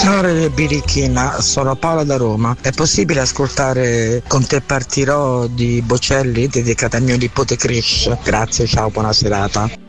Signore Birichina, sono Paola da Roma. È possibile ascoltare Con te partirò di Bocelli dedicata al mio nipote Krish? Grazie, ciao, buona serata.